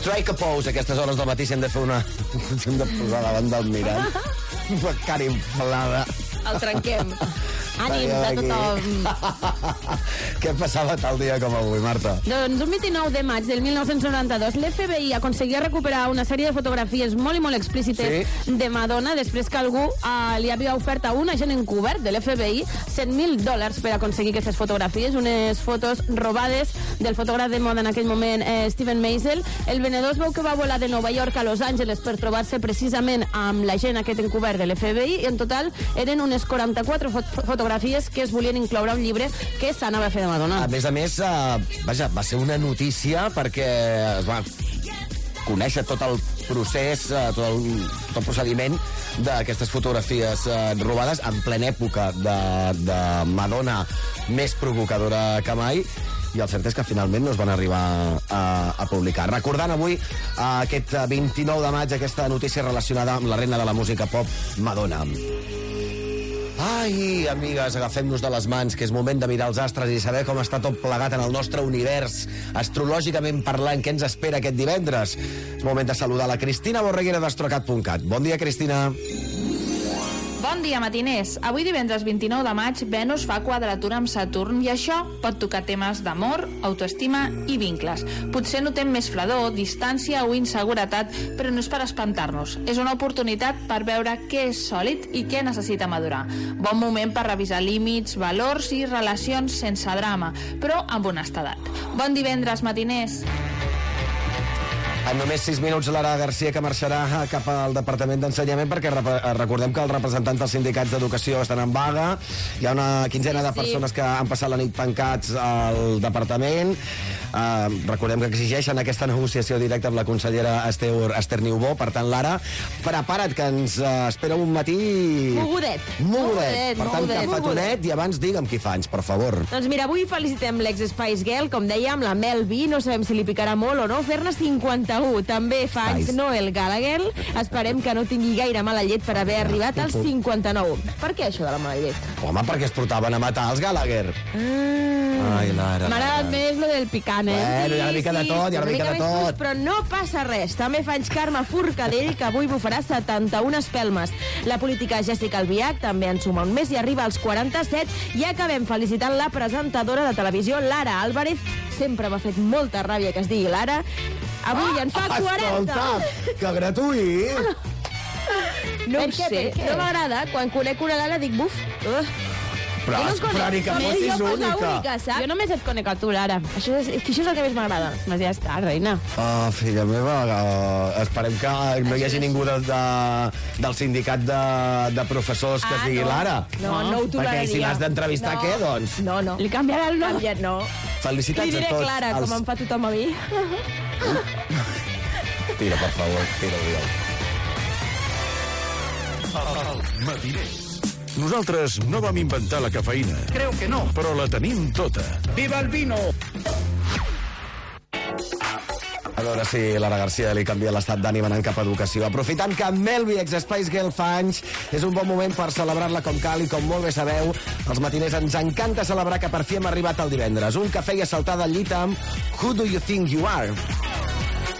Strike a pose, a aquestes hores del matí si hem de fer una... hem de posar davant del mirall. Una cara inflada. El trenquem. Ànims a tothom. Què passava tal dia com avui, Marta? Doncs un 29 de maig del 1992 l'FBI aconseguia recuperar una sèrie de fotografies molt i molt explícites de Madonna després que algú li havia ofert a un agent encobert de l'FBI $100,000 per aconseguir aquestes fotografies, unes fotos robades del fotògraf de moda en aquell moment, Steven Meisel. El venedor es veu que va volar de Nova York a Los Angeles per trobar-se precisament amb l'agent aquest encobert de l'FBI i en total eren unes 44 fotografies que es volien incloure a un llibre que s'anava a fer de Madonna. A més, vaja, va ser una notícia perquè es va conèixer tot el procés, tot el procediment d'aquestes fotografies robades en plena època de Madonna més provocadora que mai, i el cert és que finalment no es van arribar a publicar. Recordant avui aquest 29 de maig aquesta notícia relacionada amb la reina de la música pop, Madonna. Ai, amigues, agafem-nos de les mans, que és moment de mirar els astres i saber com està tot plegat en el nostre univers, astrològicament parlant, què ens espera aquest divendres. És moment de saludar la Cristina Borreguera d'Astrocat.cat. Bon dia, Cristina. Bon dia, matiners. Avui divendres 29 de maig, Venus fa quadratura amb Saturn i això pot tocar temes d'amor, autoestima i vincles. Potser notem més fredor, distància o inseguretat, però no és per espantar-nos. És una oportunitat per veure què és sòlid i què necessita madurar. Bon moment per revisar límits, valors i relacions sense drama, però amb honestedat. Bon divendres, matiners. En només 6 minuts, Lara Garcia, que marxarà cap al Departament d'Ensenyament, perquè recordem que els representants dels sindicats d'educació estan en vaga. Hi ha una quinzena de persones que han passat la nit tancats al Departament. Recordem que exigeixen aquesta negociació directa amb la consellera Esther Niubó. Per tant, Lara, prepara't, que ens espera un matí... Mogudet. Per tant, cafetonet, i abans digue'm qui fa anys, per favor. Doncs mira, avui felicitem l'ex-Spice Girl, com dèiem, la Mel B, no sabem si li picarà molt o no, fer-ne 51. També fa anys Noel Gallagher. Esperem que no tingui gaire mala llet per haver arribat als 59. Per què això de la mala llet? Home, perquè es portaven a matar els Gallagher. Ai, Lara. M'ha agradat més lo del picant, Bueno, hi ha una mica de tot, hi ha una mica de tot. Però no passa res. També fa anys Carme Forcadell, que avui bufarà 71 espelmes. La política Jessica Albiach també en suma un mes i arriba als 47. I acabem felicitant la presentadora de televisió, Lara Álvarez. Sempre m'ha fet molta ràbia que es digui Lara. Avui en fa 40. Escolta, que gratuït. No ho sé, no m'agrada. Quan conec una Lara dic buf. Però ni que fossis única. Jo només et conec a tu, Lara. Això és que això és el que més m'agrada. Ja està, reina. Filla meva, esperem que no hi hagi ningú del sindicat de professors que es digui Lara. No ho toleraria. Perquè si l'has d'entrevistar, què, doncs? No. Li canviarà el nom? No. Felicitats a tots. Li diré Clara, com em fa tothom a mi. Tira, per favor, tira-ho. Matiners. Nosaltres no vam inventar la cafeïna. Creo que no. Però la tenim tota. ¡Viva el vino! A veure si Lara Garcia li canvia l'estat d'ànim anant cap a educació. Aprofitant que Melby, ex-Spice Girl, fa anys, és un bon moment per celebrar-la com cal i com molt bé sabeu, els matiners ens encanta celebrar que per fi hem arribat al divendres. Un cafè i a saltar del llit amb Who Do You Think You Are?